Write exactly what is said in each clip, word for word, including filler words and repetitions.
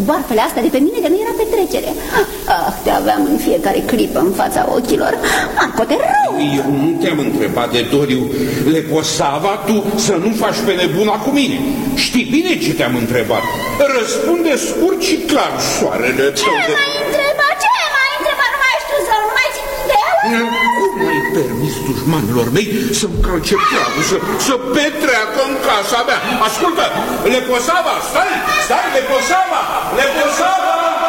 boarfele astea de pe mine de nu era petrecere. Ah, te aveam în fiecare clipă în fața ochilor. Marco, te rău! Eu nu te-am întrebat de Doriu Leposava, tu să nu faci pe nebuna cu mine. Știi bine ce te-am întrebat. Răspunde scurt și clar, soarele tău. Ce de... m-ai întrebat? Ce m-ai întrebat? Nu mai știu să nu mai țin de el? Cum ai permis dușmanilor mei să-mi calce pragul, să, să petreacă în casa mea? Ascultă, Leposava, stai, stai, Leposava, Leposava!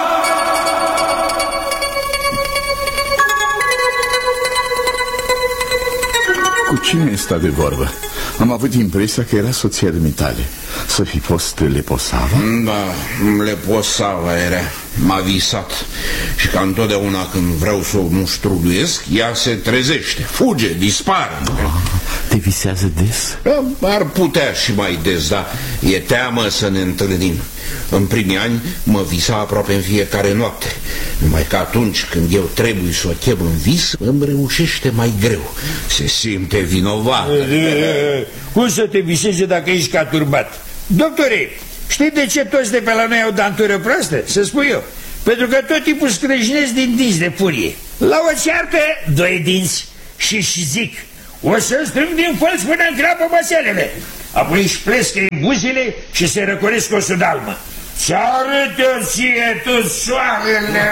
Cu cine ai stat de vorbă? Am avut impresia că era soția dumitale. Să fi fost Leposava? Da, Leposava era. M-a visat. Și ca întotdeauna când vreau să o muștruduiesc, ea se trezește, fuge, dispare. Te visează des? Ar putea și mai des, dar e teamă să ne întâlnim. În primii ani mă visa aproape în fiecare noapte. Numai că atunci când eu trebuie să o chem în vis, îmi reușește mai greu. Se simte vinovată. Cum să te viseze dacă ești ca turbat? Doctore, știi de ce toți de pe la noi au dantură proastă? Să spui eu. Pentru că tot timpul scrâșnesc din dinți de furie. La o ceartă, doi dinți și și zic: o să strâng din fălț până întreabă măselele. Apoi își plescă buzele și se răcoresc o sudalmă. Ce arătă ție tu, soarele?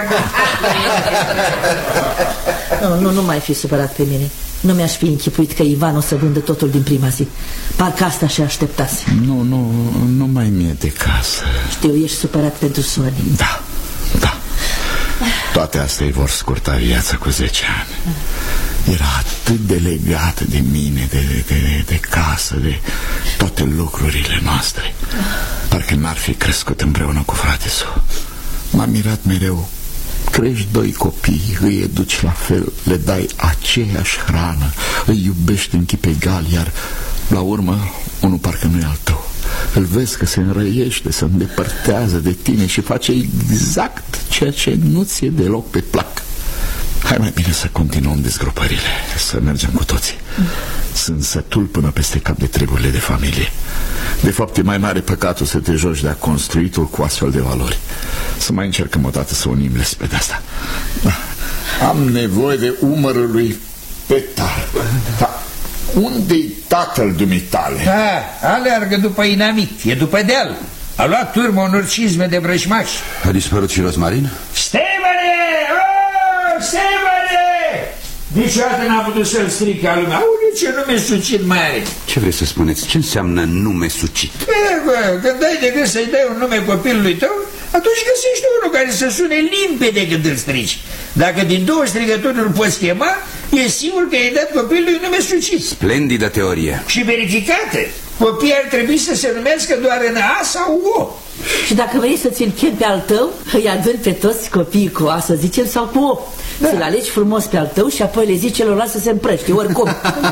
Nu, nu, nu mai fi supărat pe mine. Nu mi-aș fi închipuit că Ivan o să vândă totul din prima zi. Parcă asta și așteptase. Nu, nu, nu mai mi-e de casă. Știu, ești supărat pentru Sorin. Da, da. Toate astea îi vor scurta viața cu zece ani. Era atât de legată de mine, de, de, de, de casă, de toate lucrurile noastre. Parcă n-ar fi crescut împreună cu frate său. M-a mirat mereu. Crești doi copii, îi educi la fel, le dai aceeași hrană, îi iubești în chip egal, iar la urmă unul parcă nu e al tău. Îl vezi că se înrăiește, se îndepărtează de tine și face exact ceea ce nu ți-e deloc pe plac. Hai mai bine să continuăm dezgropările, să mergem cu toții. Sunt sătul până peste cap de treburile de familie. De fapt, e mai mare păcatul să te joci de-a construitul cu astfel de valori. Să mai încercăm odată să unim lespede asta. Am nevoie de umărul lui Petar. Da. Unde-i tatăl dumitale? Da, aleargă după inamic, e după deal. A luat turmă unor cizme de vrăjmași. A dispărut și Rosmarin? Stefane! Oh, Stefane! Niciodată n-a putut să-l strică lumea. Aude, ce nume sucit mai are. Ce vrei să spuneți? Ce înseamnă nume sucit? E, bă, când ai de gând să-i dai un nume copilului tău, atunci găsești unul care să sune limpede când îl strici. Dacă din două strigături îl poți chema, e sigur că ai dat copilului nume sucit. Splendidă teorie. Și verificată. Copiii ar trebui să se numească doar în A sau O. Și dacă vrei să ți-l chem pe al tău, îi aduni pe toți copiii cu A, să zicem, sau cu O. Da. Să-l alegi frumos pe al tău și apoi le zici celorlalți să se împrăști, oricum.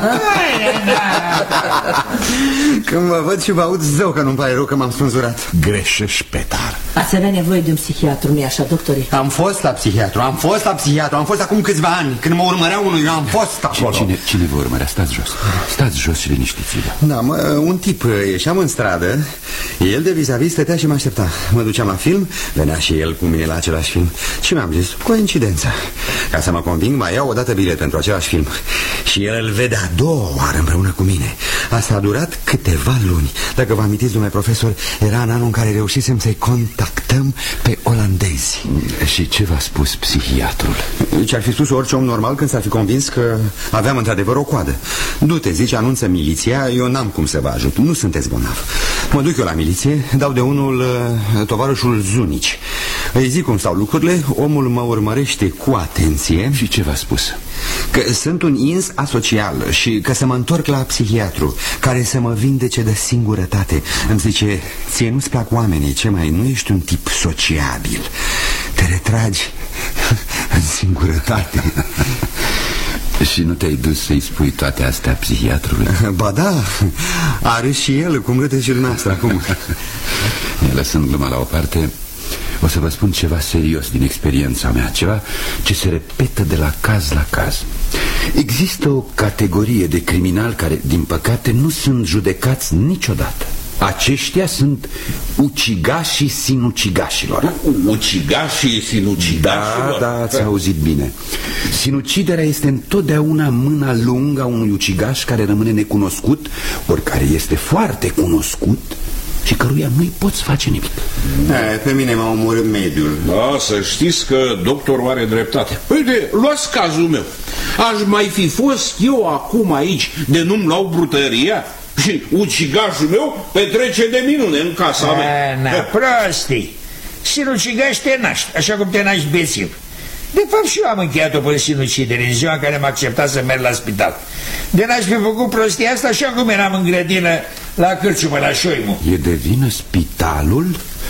Când mă văd și vă aud zău că nu-mi pare rău că m-am spânzurat. Greșești, Petar. Ați avea nevoie de un psihiatru, nu-i așa, doctorii? Am fost la psihiatru, am fost la psihiatru, am fost acum câțiva ani. Când mă urmărea unul, eu am fost acolo. Cine, cine vă urmărea? Stați jos. Stați jos și liniștiți-vă. Da, mă, un tip, ieșeam în stradă. El de vis-a-vis stătea și mă aștepta. Mă duceam la film, venea și el cu mine la același film. Și mi-am zis, coincidență. Ca să mă conving, mai iau o dată bilet pentru același film. Și el îl vede a doua oară împreună cu mine. Asta a durat câteva luni. Dacă vă amintiți, domnule profesor, era în anul în care reușisem să-i contactăm pe olandezi. Și ce v-a spus psihiatrul? Ce-ar fi spus orice om normal când s-ar fi convins că aveam într-adevăr o coadă. Du-te, zice, anunță miliția, eu n-am cum să vă ajut, nu sunteți bolnav. Mă duc eu la miliție, dau de unul uh, tovarășul Zunici. Îi zic cum stau lucrurile, omul mă urmărește cu atenție. Și ce v-a spus? Că sunt un ins asocial și că să mă întorc la psihiatru, care să mă vindece de singurătate. Îmi zice, ție nu-ți plac oamenii, ce mai, nu ești un tip sociabil. Te retragi în singurătate. Și nu te-ai dus să-i spui toate astea psihiatrului? Ba da, a râs și el, cum râdeți și dumneavoastră acum. Lăsând gluma la o parte, o să vă spun ceva serios din experiența mea, ceva ce se repetă de la caz la caz. Există o categorie de criminali care, din păcate, nu sunt judecați niciodată. Aceștia sunt ucigașii sinucigașilor. Ucigașii sinucigașilor? Da, da, ați auzit bine. Sinuciderea este întotdeauna mâna lungă a unui ucigaș care rămâne necunoscut, ori care este foarte cunoscut și căruia nu-i poți face nimic. E, pe mine m-a omorât mediul. Da, să știți că doctorul are dreptate. Uite, luați cazul meu. Aș mai fi fost eu acum aici de nu-mi luau brutăria și ucigașul meu petrece de minune în casa a, mea. Na, prostii. Sinucigaș te naști, așa cum te naști bețiv. De fapt și eu am încheiat-o pe sinucidere în ziua în care m-a acceptat să merg la spital. De n-aș fi făcut prostia asta așa cum eram în grădină la cârciumă, la șoimul. E de vină spitalul?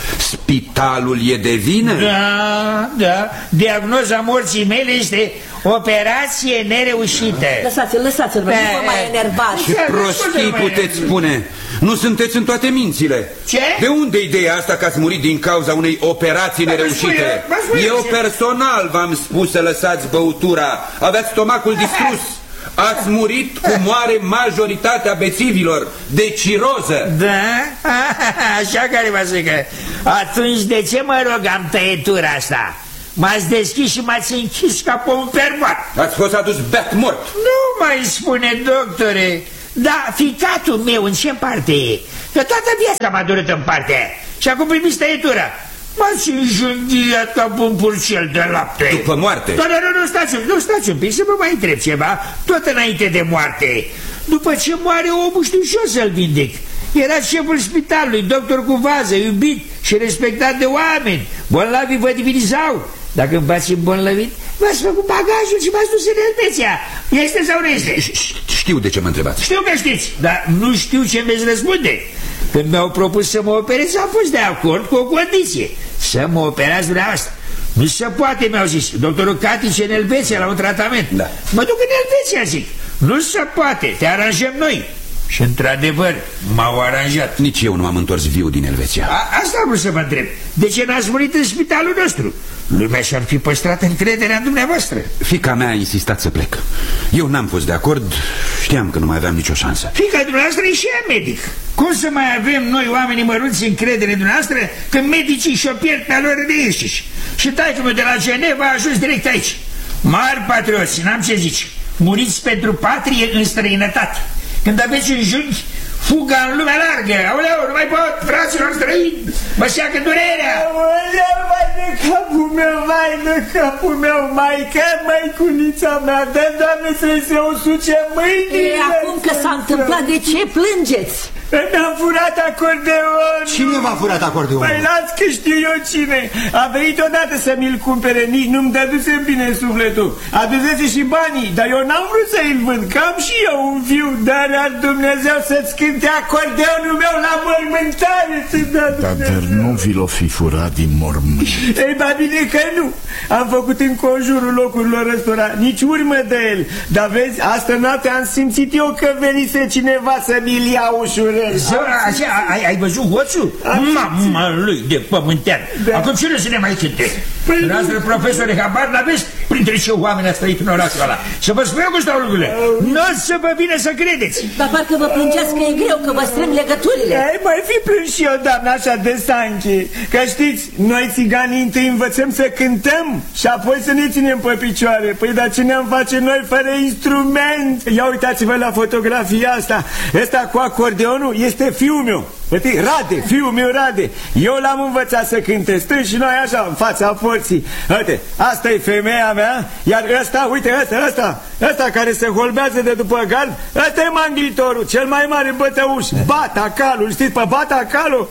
Spitalul e de vină? Da, da. Diagnoza morții mele este operație nereușită. Lăsați-l, lăsați-l, nu vă mai enervați. Ce prostii puteți spune? Nu sunteți în toate mințile. Ce? De unde ideea asta că ați murit din cauza unei operații nereușite? Eu personal v-am spus să lăsați băutura. Aveați stomacul distrus. Ați murit cum moare majoritatea bețivilor, de ciroză. Da? Așa care vă zic. Atunci de ce mă rog am tăietura asta? M-ați deschis și m-ați închis ca pe un pervat. Ați fost adus beat mort. Nu mai spune, doctore. Da, ficatul meu în ce parte e? Că toată viața m-a durut în partea aia. Și acum primiți tăietura. M-ați înjunghiat ca pe un purcel de lapte. După moarte? Da, da, nu, nu, stați, nu, stați un pic să vă mai întreb ceva. Tot înainte de moarte. După ce moare omul știu și eu să-l vindec. Era șeful spitalului, doctor cu vază, iubit și respectat de oameni. Bolnavii vă divinizau. Dacă v-ați îmbolnăvit, v-ați făcut bagajul și v-ați dus în Elveția. Este sau nu este? Știu de ce mă întrebați. Știu că știți, dar nu știu ce mi-veți răspunde. Când mi-au propus să mă operez, am fost de acord cu o condiție. Să mă operați dumneavoastră. Nu se poate, mi-au zis. Doctorul Catice în Elveția la un tratament. Da. Mă duc în Elveția, zic. Nu se poate, te aranjăm noi. Și într-adevăr m-au aranjat. Nici eu nu m-am întors viu din Elveția. A, Asta am vrut să vă întreb. De ce n-ați murit în spitalul nostru? Lumea și-ar fi păstrat încrederea în dumneavoastră. Fiica mea a insistat să plec. Eu n-am fost de acord. Știam că nu mai aveam nicio șansă. Fiica dumneavoastră e și ea medic. Cum să mai avem noi oamenii mărunți încredere în dumneavoastră când medicii și-o pierd pe lor de înșiși? Și taică-meu de la Geneva a ajuns direct aici. Mari patrioți, n-am ce zici. Muriți pentru patrie în străinătate. Când aveți un junghi, fuga în lumea largă. Aoleu, nu mai pot, fraților străini, mă seacă durerea. Aoleu, mai de capul meu, mai de capul meu, maică, măicunița mea, de Doamne să-i se usuce mâinile. E, acum că s-a întâmplat, de ce plângeți? Mi-am furat acordeonul. Cine v-a furat acordeonul? Păi las că știu eu cine. A venit odată să mi-l cumpere, nici nu-mi dăduse bine sufletul. Adusese și banii, dar eu n-am vrut să-i vând, că am și eu un fiu. Dar ar Dumnezeu să-ți cânte acordeonul meu la mormântare. Dar, dar nu vi l-o fi furat din mormânt. Ei, ba bine că nu. Am făcut în conjurul locurilor ăstora nici urmă de el. Dar vezi, astă noapte am simțit eu că venise cineva să mi-l ia ușurel. Așa, ai, ai văzut hoțul? Mama lui de pământean. Da. Acum cine să ne mai cânte? Păi noastră profesori, habar n-aveți printre ce oameni ați trăit în orașul ăla. Să vă spun eu cum stau lucrurile. Nu o să vă vine să credeți. Dar parcă vă plângeați că e greu, că vă strâng legăturile. Ei, mai fi plâns și eu, doamna, așa de sanche. Că știți, noi țiganii întâi învățăm să cântăm și apoi să ne ținem pe picioare. Păi dar ce ne-am face noi fără instrument? Ia uitați-vă la fotografia asta. Ăsta cu acordeonul este fiul meu. Rade, fiul meu Rade. Eu l-am învățat să cânte, stând și noi așa în fața porții. Uite, asta e femeia mea. Iar ăsta, uite, ăsta, ăsta Ăsta care se holbează de după gard, ăsta e manglitorul, cel mai mare bătăuș. Batacalul, știți pe Batacalul?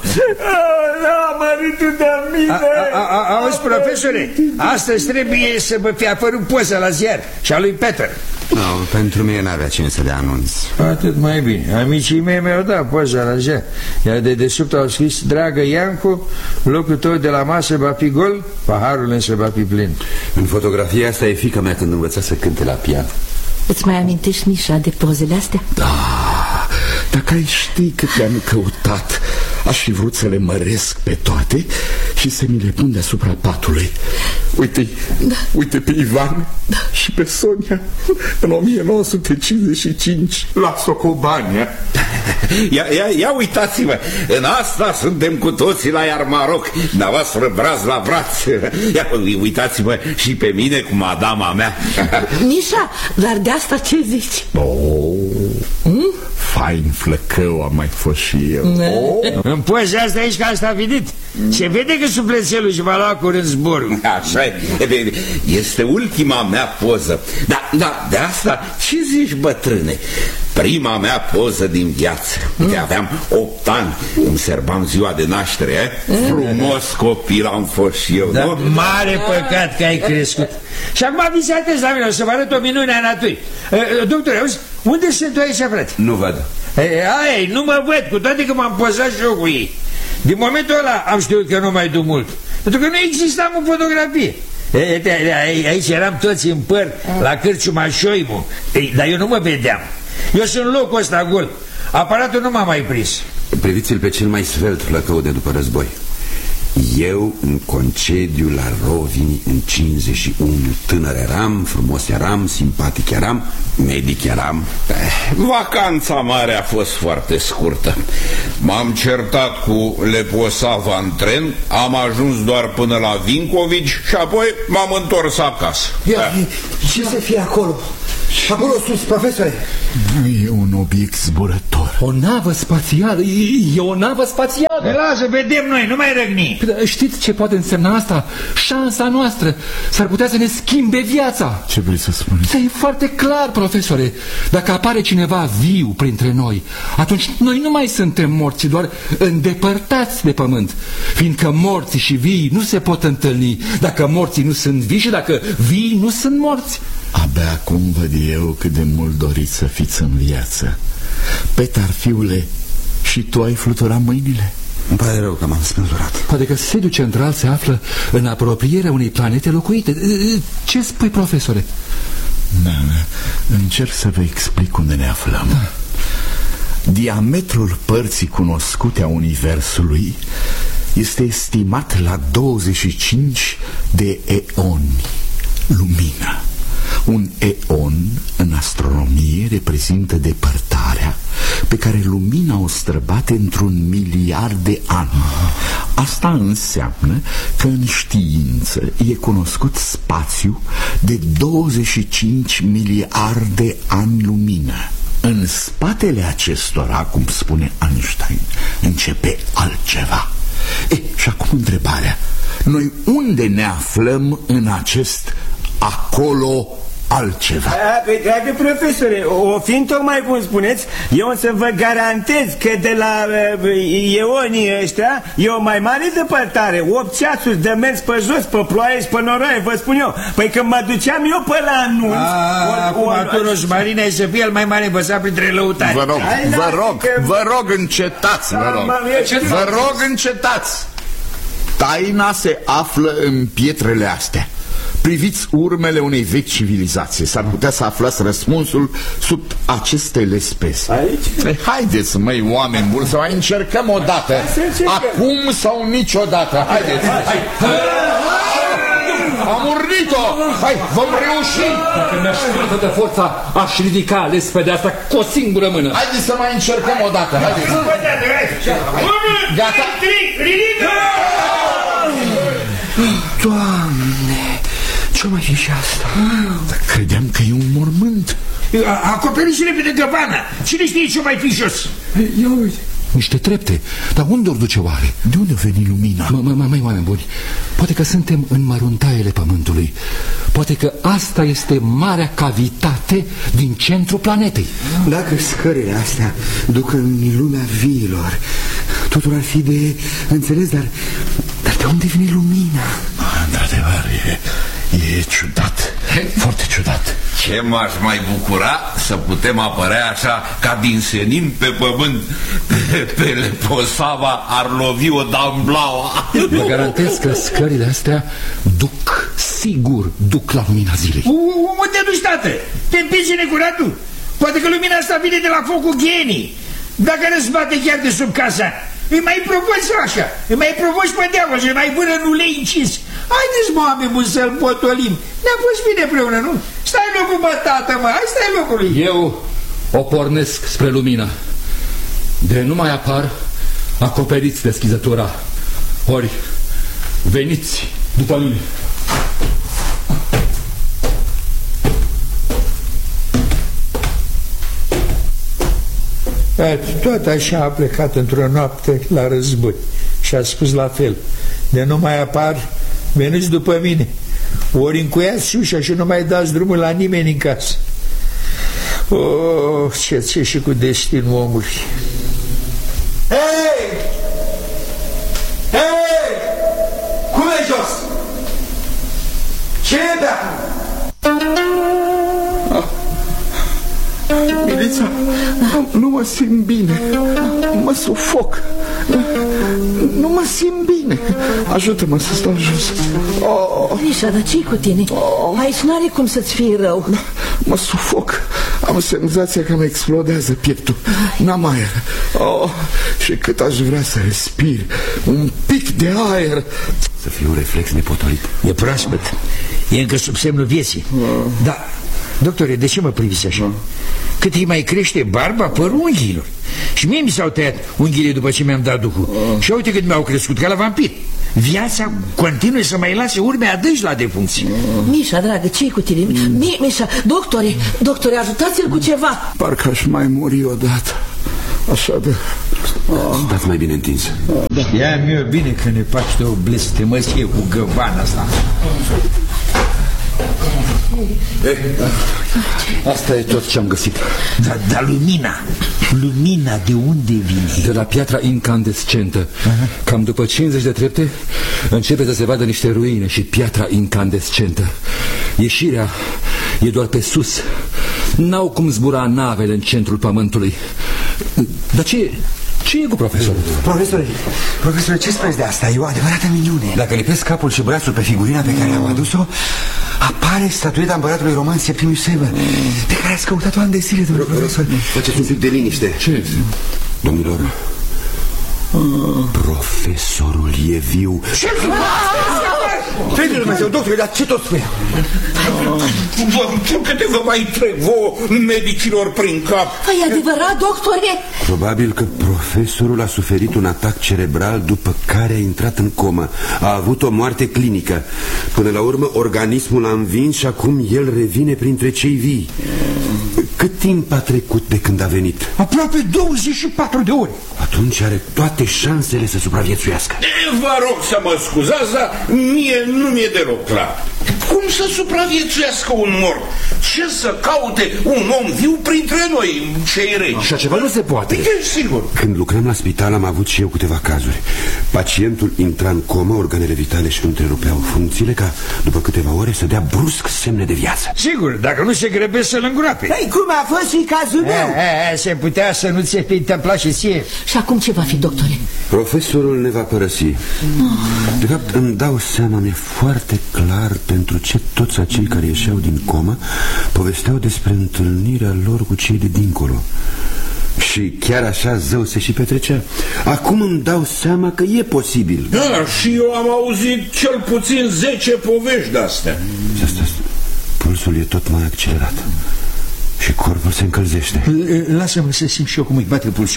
Amăritul de mine. Auzi, profesore, astăzi trebuie să vă fi apărut poza la ziar și a lui Peter. No, pentru mine n-avea cine să le anunț. Atât mai bine. Amicii mei mi-au dat poza la ziar. Iar de desubt au scris: dragă Iancu, locul tău de la masă va fi gol, paharul însă va fi plin. În fotografia asta e fiica mea când învăța să cânte la pian. Îți mai amintești, Mișa, de pozele astea? Da, dacă ai ști cât le-am căutat, aș fi vrut să le măresc pe toate și să mi le pun deasupra patului. Uite, da. Uite pe Ivan, da, și pe Sonia în o mie nouă sute cincizeci și cinci la Socobania. Ia, ia, ia uitați-vă, în asta suntem cu toții la Iarmaroc, dumneavoastră braț la braț. Ia uitați-vă și pe mine cu madama mea. Mișa, dar de asta ce zici? Oh, hmm? Fain flăcău am mai fost și eu. Oh. În poza asta aici ca asta vidit. Se vede că sufletelul își va lua curând zborul. Așa e, este ultima mea poză. Dar da, de asta ce zici, bătrâne? Prima mea poză din viață. Uite, aveam opt ani, îmi sărbam ziua de naștere, eh? Frumos copil am fost și eu, da, nu? Mare păcat că ai crescut. Și acum vii atenți la mine, o să vă arăt o minune a naturii. Doctor, auzi, unde sunt tu aici, frate? Nu văd. Ai, nu mă văd, cu toate că m-am pozat și eu cu ei. Din momentul ăla am știut că nu mai duc mult, pentru că nu existam în fotografie. Aici eram toți în păr, la cârciuma Șoimu. Dar eu nu mă vedeam. Eu sunt în locul ăsta gol. Aparatul nu m-a mai prins. Priviți-l pe cel mai sfelt flăcău de după război. Eu în concediu la Rovini în cincizeci și unu. Tânăr eram, frumos eram, simpatic eram, medic eram. Vacanța mare a fost foarte scurtă. M-am certat cu Leposava în tren, am ajuns doar până la Vincovici și apoi m-am întors acasă. Ia, da. Ce să fie acolo? Acolo sus, profesore. E un obiect zburător. O navă spațială. E o navă spațială. Lasă, vedem noi, nu mai răgni. Știți ce poate însemna asta? Șansa noastră. S-ar putea să ne schimbe viața. Ce vrei să spuneți? E foarte clar, profesore. Dacă apare cineva viu printre noi, atunci noi nu mai suntem morți, doar îndepărtați de pământ. Fiindcă morții și vii nu se pot întâlni dacă morții nu sunt vii și dacă vii nu sunt morți. Abia acum văd eu cât de mult doriți să fiți în viață. Petar, fiule, și tu ai fluturat mâinile? Îmi pare rău că m-am spânzurat. Poate că sediul central se află în apropierea unei planete locuite. Ce spui, profesore? Da, încerc să vă explic unde ne aflăm. Da. Diametrul părții cunoscute a Universului este estimat la douăzeci și cinci de eoni lumină. Un eon în astronomie reprezintă depărtarea pe care lumina o străbate într-un miliard de ani. Asta înseamnă că în știință e cunoscut spațiu de douăzeci și cinci miliarde de ani lumină. În spatele acestora, cum spune Einstein, începe altceva. E, și acum întrebarea: noi unde ne aflăm în acest acolo altceva? Păi, dragă profesore, o fiind tocmai cum spuneți, eu o să vă garantez că de la uh, eonii ăștia e o mai mare depărtare. opt ceasuri de mers pe jos, pe ploaie și pe noroaie, vă spun eu. Păi când mă duceam eu pe la anunț... Acum tu, Rosmarina, ai să fie el mai mare învățat printre lăutari. Vă rog, vă rog, vă rog, încetați, vă rog. Vă rog, încetați. Taina se află în pietrele astea. Priviți urmele unei vechi civilizații. S-ar putea să aflați răspunsul sub aceste lespese. Aici? Haideți, măi, oameni buni, să mai încercăm o dată. Acum sau niciodată. Haideți. Am urnit-o. Hai, vom reuși. Dacă mi-aș fi toată forța, aș ridica lespedea asta cu o singură mână. Haideți să mai încercăm o dată. Haideți. Gata. Doamne, ce mai fi și asta? Dar credeam că e un mormânt. Acoperiți repede găbana. Cine știe ce mai fi jos? Ia uite. Niște trepte. Dar unde ori duce oare? De unde veni lumina? Mai oameni buni, poate că suntem în măruntaiele pământului. Poate că asta este marea cavitate din centrul planetei. Dacă scările astea duc în lumea viilor, totul ar fi de înțeles, dar, dar de unde vine lumina? Într-adevăr, e, e ciudat, foarte ciudat. Ce m-aș mai bucura să putem apărea așa ca din senin pe pământ. Pe, pe Leposava ar lovi o damblaua. Vă garantez că scările astea duc, sigur, duc la lumina zilei. Unde duci, tată? Te împingi necuratul? Poate că lumina asta vine de la focul ghenii. Dacă răzbate chiar de sub casa, îi mai provoci așa, îi mai provoci pe diavol și îi mai vână în ulei încins. Haideți, mame, bun, să-l potolim. Ne-a fost bine împreună, nu? Stai locul, mă, tată, mă, hai stai locului. Eu o pornesc spre lumină. De nu mai apar, acoperiți deschizătura. Ori veniți după mine. Tot așa a plecat într-o noapte la război și a spus la fel: de nu mai apar, veniți după mine. Ori încuiați ușa și nu mai dați drumul la nimeni în casă. Oh, ce-ți și cu destinul omului. Hei! Hei! Cum e jos? Ce e bea? Milița, nu mă simt bine. Mă sufoc. Nu mă simt bine. Ajută-mă să stau jos. oh. Mișa, dar ce-i cu tine? Oh. Aici n-are cum să-ți fie rău. Mă sufoc. Am senzația că mă explodează pieptul. N-am aer. oh. Și cât aș vrea să respir un pic de aer. Să fie un reflex nepotolit. E proaspăt. E încă sub semnul vieții. oh. Da. Doctore, de ce mă priviți așa? Mm. Cât îi mai crește barba, părul unghiilor. Și mie mi s-au tăiat unghiile după ce mi-am dat duhul. mm. Și uite cât mi-au crescut, ca la vampir. Viața continuă să mai lase urme adânci la defuncție. mm. Mișa, dragă, ce-i cu tine? Mm. Mi Mișa, doctore, doctore, ajutați-l cu ceva. Parcă aș mai muri odată. Așa de... oh. Stați mai bine întins. oh, da. Ia-mi eu bine că ne faci de o blestemăție cu găbana asta. Eh, asta e tot ce am găsit. Dar da, lumina, lumina de unde vine? De la piatra incandescentă. uh-huh. Cam după cincizeci de trepte începe să se vadă niște ruine și piatra incandescentă. Ieșirea e doar pe sus. N-au cum zbura navele în centrul pământului. Dar ce... ce e cu profesorul? Profesore, profesore, ce spuneți de asta? E o adevărată minune. Dacă lipesc capul și brațul pe figurina pe care au adus-o, apare statueta împăratului roman Septimius Sever, pe care ați căutat-o ani de zile, domnule profesor. Faceți un pic de liniște. Ce? Domnilor, profesorul e viu. Ce? Fii Dumnezeu, doctore, dar ce tot spune? Câte vă mai trec vouă, medicilor, prin cap? E adevărat, doctore? Probabil că profesorul a suferit un atac cerebral, după care a intrat în comă. A avut o moarte clinică. Până la urmă, organismul a învins și acum el revine printre cei vii. Cât timp a trecut de când a venit? Aproape douăzeci și patru de ore. Atunci are toate șansele să supraviețuiască. E, vă rog să mă scuzați, dar mie nu mi-e deloc clar. Cum să supraviețuiască un mort? Ce să caute un om viu printre noi, cei regi? Așa ceva nu se poate. E sigur. Când lucram la spital am avut și eu câteva cazuri. Pacientul intra în comă, organele vitale și întrerupeau funcțiile, ca după câteva ore să dea brusc semne de viață. Sigur, dacă nu se grăbesc să-l îngroape. Păi cum a fost și cazul meu? E, e, se putea să nu ți se fi întâmplat și ție. Și acum ce va fi, doctore? Profesorul ne va părăsi. oh. De fapt, îmi dau seama, mi-e foarte clar pentru ce toți acei care ieșeau din comă povesteau despre întâlnirea lor cu cei de dincolo. Și chiar așa zău se și petrecea. Acum îmi dau seama că e posibil. Da, și eu am auzit cel puțin zece povești de-astea. Asta, pulsul e tot mai accelerat și corpul se încălzește. Lasă-mă să simt și eu cum îi bate pulsul.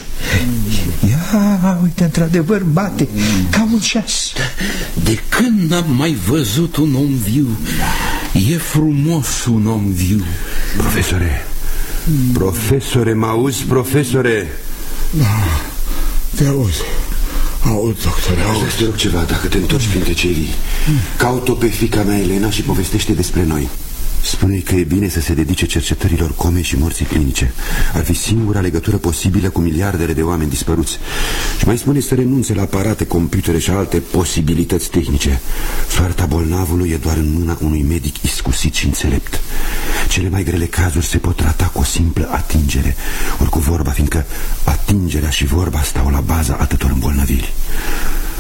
Ia, uite, într-adevăr bate ca un ceas. De când n-am mai văzut un om viu? E frumos un om viu. Profesore, profesore, mă auzi, profesore? Da, te auzi. Aud, doctore, aud. Să-ți rog ceva, dacă te întorci printre cei vii. Caut-o pe fiica mea, Elena, și povestește despre noi. Spune-i că e bine să se dedice cercetărilor comei și morții clinice. Ar fi singura legătură posibilă cu miliardele de oameni dispăruți. Și mai spune să renunțe la aparate, computere și alte posibilități tehnice. Soarta bolnavului e doar în mâna unui medic iscusit și înțelept. Cele mai grele cazuri se pot trata cu o simplă atingere, ori cu vorba, fiindcă atingerea și vorba stau la baza atâtor îmbolnăviri.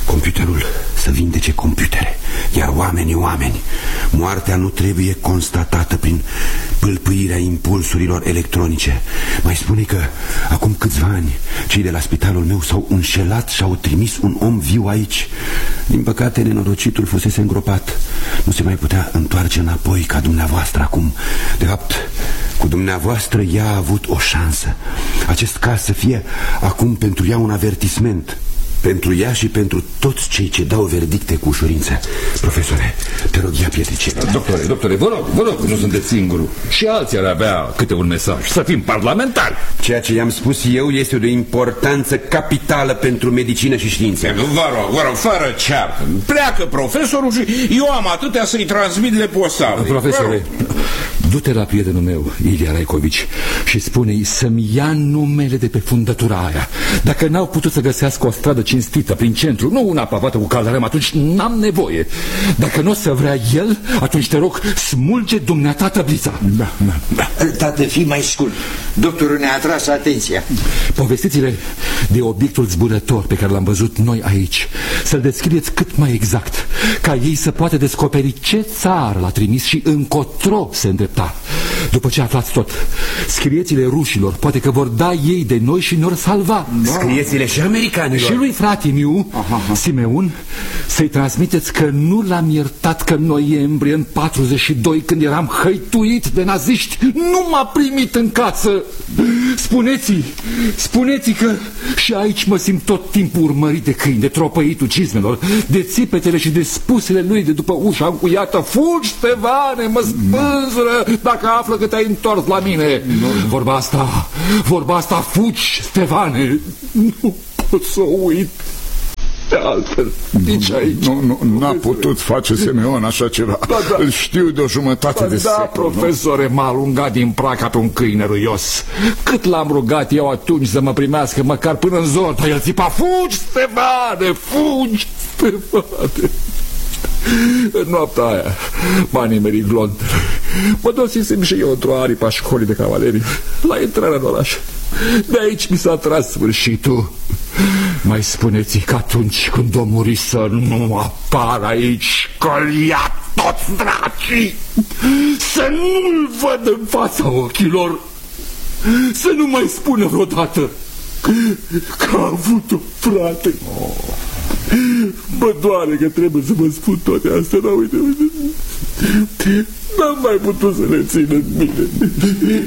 Computerul să vindece computere, iar oamenii oameni. Moartea nu trebuie constatată prin pâlpâirea impulsurilor electronice. Mai spune că acum câțiva ani cei de la spitalul meu s-au înșelat și au trimis un om viu aici. Din păcate nenorocitul fusese îngropat. Nu se mai putea întoarce înapoi ca dumneavoastră acum. De fapt, cu dumneavoastră ea a avut o șansă. Acest caz să fie acum pentru ea un avertisment, pentru ea și pentru toți cei ce dau verdicte cu ușurință. Profesore, te rog, ia pietricele. Doctore, doctore, vă rog, vă rog, nu sunteți singurul. Și alții ar avea câte un mesaj. Să fim parlamentari. Ceea ce i-am spus eu este de o importanță capitală pentru medicină și știință. Vă rog, vă rog, fără ceartă. Pleacă profesorul și eu am atâtea să-i transmit leposavei. Profesore, du-te la prietenul meu, Ilia Raicovici, și spune-i să-mi ia numele de pe fundătura aia. Dacă n-au putut să găsească o stradă cinstită prin centru, nu una pavată cu caldărăm, atunci n-am nevoie. Dacă nu o să vrea el, atunci te rog, smulge dumneata tablița. Da, da, da. Tată, fii mai scurt. Doctorul ne-a atras atenția. Povestiți-le de obiectul zburător pe care l-am văzut noi aici. Să-l descrieți cât mai exact, ca ei să poată descoperi ce țară l-a trimis și încotro se îndrepta. După ce aflați tot, scrieți-le rușilor, poate că vor da ei de noi și ne-or salva. Da. Scrieți-le și americanilor. Și lui fratimiu, Simeon, să-i transmiteți că nu l-am iertat că în noiembrie în patruzeci și doi, când eram hăituit de naziști, nu m-a primit în casă. Spuneți-i, spuneți-i că și aici mă simt tot timpul urmărit de câini, de tropăitul cizmelor, de țipetele și de spusele lui de după ușa încuiată. Fugi, Stevane, mă spânzură dacă află că te-ai întors la mine. Vorba asta, vorba asta, fugi, Stevane. Nu pot să uit de altfel. Nici aici. Nu, nu, n-a putut face Simeon așa ceva. Da, da. Îl știu de o jumătate da, de da, secol. profesore, m-a alungat din prag ca pe un câine ruios. Cât l-am rugat eu atunci să mă primească măcar până în zor, dar el țipa, fugi, Stevane, fugi, Stevane. În noaptea aia m-a nimerit glonț. Mă dosisem și eu într-o aripă a școlii de cavalerie la intrarea în oraș. De aici mi s-a tras sfârșitul. Mai spuneți că atunci când o muri să nu apar aici, că-l ia toți dracii, să nu-l văd în fața ochilor, să nu mai spună vreodată că a avut un frate. Oh. Mă doare că trebuie să vă spun toate astea, dar uite, uite, n-am mai putut să le țin în mine.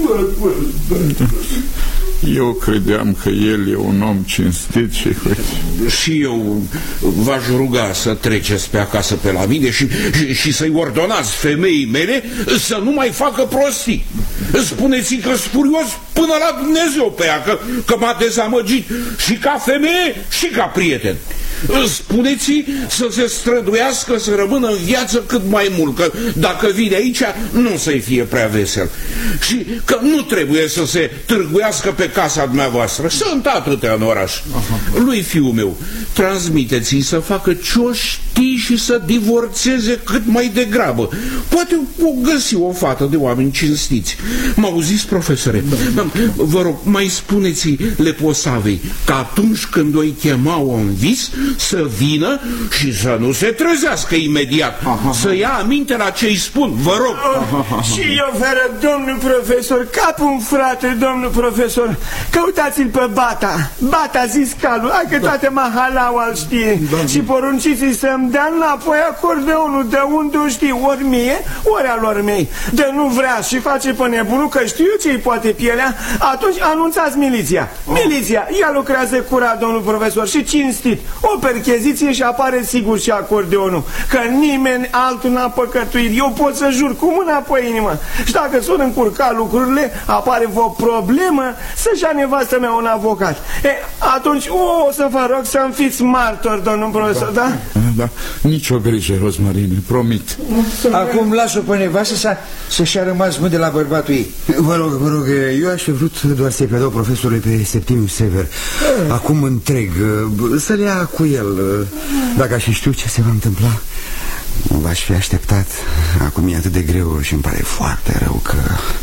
Eu credeam că el e un om cinstit și... Și eu v-aș ruga să treceți pe acasă pe la mine și, și, și să-i ordonați femeii mele să nu mai facă prostii. Spuneți-i că spurios până la Dumnezeu pe ea, că, că m-a dezamăgit și ca femeie și ca prieten. Spuneți-i să se străduiască să rămână în viață cât mai mult, că dacă vine aici nu să-i fie prea vesel. Și că nu trebuie să se târguiască pe casa dumneavoastră. Sunt atâtea în oraș. Lui fiul meu, transmiteți-i să facă ce-o știi și să divorțeze cât mai degrabă. Poate o găsi o fată de oameni cinstiți. M-auziți, profesore? Da. Vă rog, mai spuneți-i leposavei că atunci când o-i chemau în vis, să vină și să nu se trezească imediat. Aha. Să ia aminte la ce îi spun, vă rog. Oh, și eu, fără domnul profesor, cap un frate, domnul profesor, căutați-l pe Bata. Bata, zis calul, hai că toate mahalaua îl știe. Da, și porunciți-i să-mi dea înapoi acordeonul, de unde o știi, ori mie, ori al lor mei. De nu vrea și face pe nebunul, că știu ce-i poate pielea, atunci anunțați miliția. Miliția, ea lucrează curat, domnul profesor, și cinstit. O percheziție și apare sigur și acordeonul. Că nimeni altul n-a păcătuit. Eu pot să jur cu mâna pe inimă. Și dacă s-or încurca lucrurile, apare o problemă, să-și ia nevastă mea un avocat. E, atunci o, o să vă rog să-mi fiți martor, domnul profesor, da? Da, da. Nici o grijă, Rosmarine, promit. Acum las-o pe nevastă să-și a rămas mândă la bărbatul ei. Vă rog, vă rog, eu aș fi vrut doar să-i predau profesorului pe Septimiu Sever. Acum întreg, să le ia cu el. Dacă aș fi știut ce se va întâmpla, v-aș fi așteptat. Acum e atât de greu și îmi pare foarte rău că...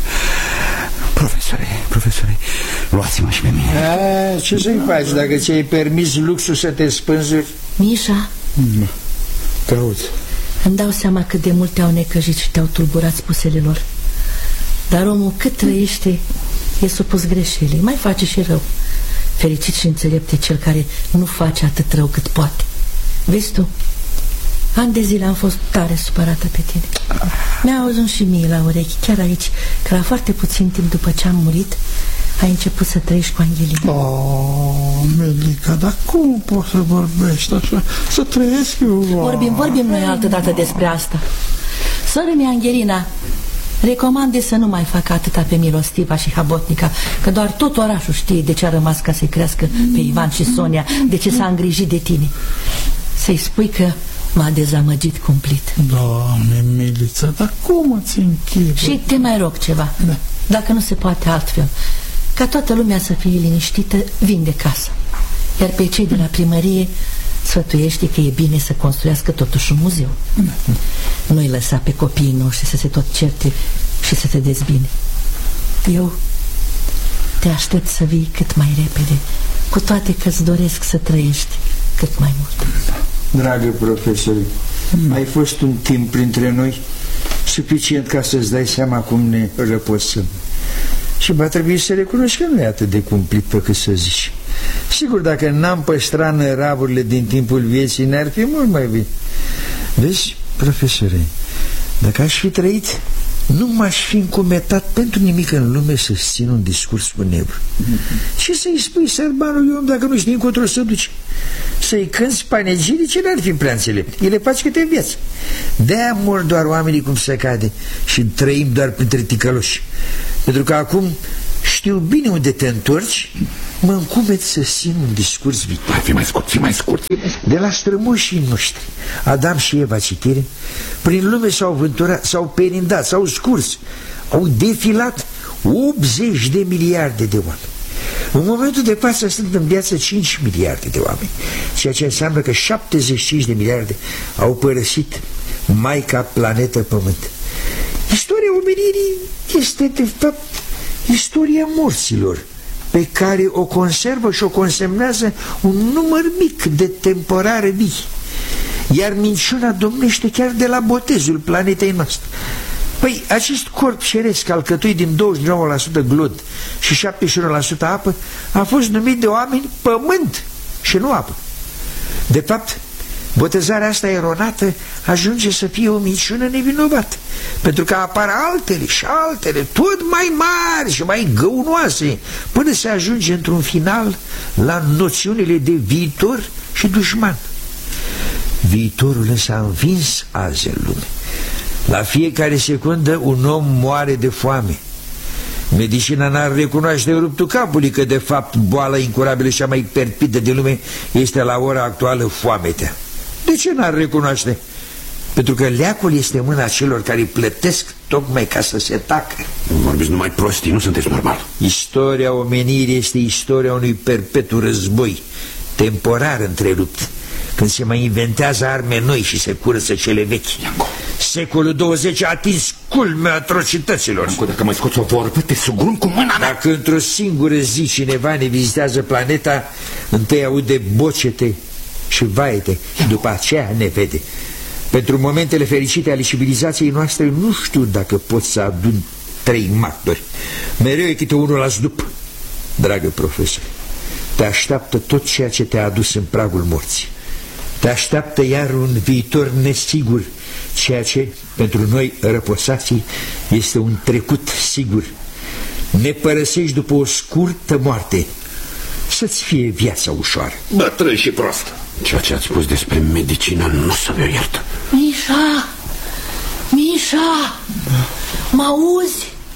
Profesore, profesore, luați-mă și pe mine. A, ce să-i faci dacă ți-ai permis luxul să te spânzuri? Mișa? Da, te auzi. Îmi dau seama cât de mult te-au necăjit și te-au tulburat spusele lor. Dar omul cât trăiește e supus greșelii, mai face și rău. Fericit și înțelept e cel care nu face atât rău cât poate. Vezi tu, ani de zile am fost tare supărată pe tine. Mi-a auzit și mie la urechi, chiar aici, că la foarte puțin timp după ce am murit ai început să trăiești cu Angelina. Oh, Melica, dar cum poți să vorbești așa? Să trăiesc eu? Vorbim, vorbim noi altă dată despre asta. Sora mea, Angelina, recomande să nu mai facă atâta pe Milostiva și Habotnica, că doar tot orașul știe de ce a rămas ca să-i crească pe Ivan și Sonia, de ce s-a îngrijit de tine. Să-i spui că m-a dezamăgit cumplit. Doamne, Milița, dar cum îți închipă? Și te mai rog ceva, da. Dacă nu se poate altfel, ca toată lumea să fie liniștită, vinde casa. Iar pe cei de la primărie sfătuiește că e bine să construiască totuși un muzeu. Da. Nu-i lăsa pe copiii noștri să se tot certe și să te dezbine. Eu te aștept să vii cât mai repede, cu toate că îți doresc să trăiești cât mai mult. Dragă profesor, mm. ai fost un timp printre noi suficient ca să-ți dai seama cum ne răposăm. Și va trebui să recunoști că nu e atât de cumplit pe cât să zici. Sigur, dacă n-am păstrat năravurile din timpul vieții, ne-ar fi mult mai bine. Vezi, profesore, dacă aș fi trăit, nu m-aș fi încumetat pentru nimic în lume să-ți țin un discurs funebru. Și să-i spui sărbanului om dacă nu știi încotro să duci. Să-i cânți panegirice n-ar fi prea înțelept. Ele faci câte în viață. De-aia mor doar oamenii cum se cade și trăim doar printre ticăloși. Pentru că acum știu bine unde te întorci, mă încumet să țin un discurs vital. Fi mai scurt, fi mai scurt. De la strămoșii noștri, Adam și Eva, citire, prin lume s-au vânturat, s-au perindat, s-au scurs, au defilat optzeci de miliarde de oameni. În momentul de față sunt în viață cinci miliarde de oameni, ceea ce înseamnă că șaptezeci și cinci de miliarde au părăsit maica planetă Pământ. Istoria omenirii este de fapt istoria morților, pe care o conservă și o consemnează un număr mic de temporare vii. Iar minciuna domnește chiar de la botezul planetei noastre. Păi acest corp ceresc alcătuit din douăzeci și nouă la sută glod și șaptezeci și unu la sută apă a fost numit de oameni pământ și nu apă. De fapt, botezarea asta eronată ajunge să fie o minciună nevinovată, pentru că apar altele și altele, tot mai mari și mai găunoase, până se ajunge într-un final la noțiunile de viitor și dușman. Viitorul însă a învins azi în lume. La fiecare secundă un om moare de foame. Medicina n-ar recunoaște ruptul capului că de fapt boala incurabilă și cea mai perfidă de lume este la ora actuală foametea. De ce n-ar recunoaște? Pentru că leacul este în mâna celor care plătesc tocmai ca să se tacă. Vorbiți numai prostii, nu sunteți normal. Istoria omenirii este istoria unui perpetu război, temporar întrerupt, când se mai inventează arme noi și se curăță cele vechi. Ianco. Secolul douăzeci a atins culmea atrocităților. Ianco, dacă mai scoți o vorbă, te sugrum cu mâna mea. Dacă într-o singură zi cineva ne vizitează planeta, întâi aude bocete și vaete, după aceea ne vede. Pentru momentele fericite ale civilizației noastre nu știu dacă pot să adun trei martori. Mereu e câte unul la zdup. Dragă profesor, te așteaptă tot ceea ce te-a adus în pragul morții. Te așteaptă iar un viitor nesigur, ceea ce pentru noi răposații este un trecut sigur. Ne părăsești după o scurtă moarte, să-ți fie viața ușoară. Bătrân și prost. Ceea ce ați spus despre medicină nu o să vă iert. Mișa! Mișa! Mă auzi?